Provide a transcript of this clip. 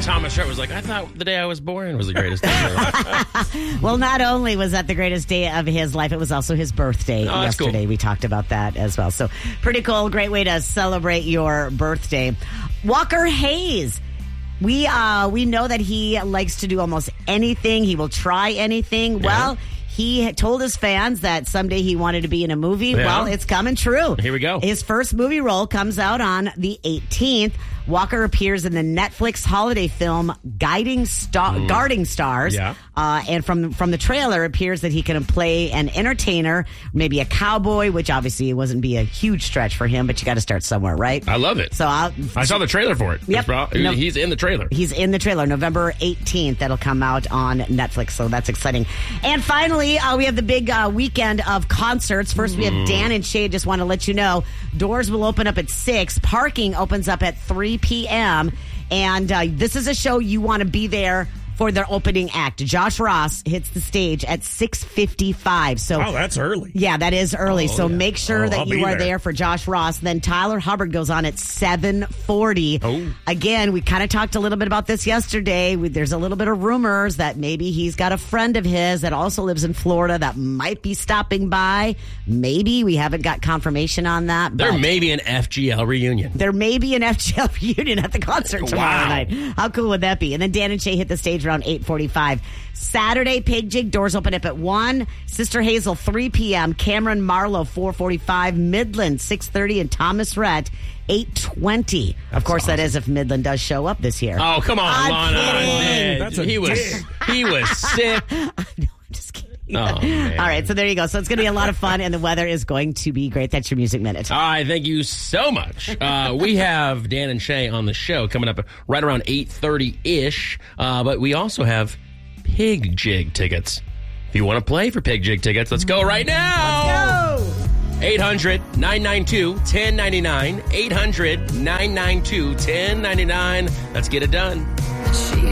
Thomas Rhett was like, I thought the day I was born was the greatest day of my life. Well, not only was that the greatest day of his life, it was also his birthday yesterday. Cool. We talked about that as well. So pretty cool. Great way to celebrate your birthday. Walker Hayes. We know that he likes to do almost anything. He will try anything. Yeah. Well, he told his fans that someday he wanted to be in a movie. Yeah. Well, it's coming true. Here we go. His first movie role comes out on the 18th. Walker appears in the Netflix holiday film Guarding Stars. Yeah. And from the trailer, it appears that he can play an entertainer, maybe a cowboy, which obviously it wasn't be a huge stretch for him, but you got to start somewhere, right? I love it. So I saw the trailer for it. Yep. He's in the trailer. He's in the trailer. November 18th. That'll come out on Netflix. So that's exciting. And finally, we have the big weekend of concerts. First, we have Dan and Shay. Just want to let you know, doors will open up at 6. Parking opens up at 3 p.m. And this is a show you want to be there for their opening act. Josh Ross hits the stage at 6:55. So, that's early. Yeah, that is early. So make sure that you are there for Josh Ross. Then Tyler Hubbard goes on at 7:40. Oh. Again, we kind of talked a little bit about this yesterday. There's a little bit of rumors that maybe he's got a friend of his that also lives in Florida that might be stopping by. Maybe. We haven't got confirmation on that. There may be an FGL reunion. There may be an FGL reunion at the concert tomorrow night. How cool would that be? And then Dan and Shay hit the stage around 8:45. Saturday, Pig Jig, doors open up at 1. Sister Hazel, 3 p.m. Cameron Marlowe, 4:45. Midland, 6:30. And Thomas Rhett, 8:20. Of course, awesome. That is if Midland does show up this year. Oh, come on, Lana. He was sick. I know, I'm just kidding. Oh, man. All right, so there you go. So it's going to be a lot of fun, and the weather is going to be great. That's your Music Minute. All right, thank you so much. We have Dan and Shay on the show coming up right around 8:30-ish, but we also have Pig Jig tickets. If you want to play for Pig Jig tickets, let's go right now. Let's go. 800-992-1099. 800-992-1099. Let's get it done.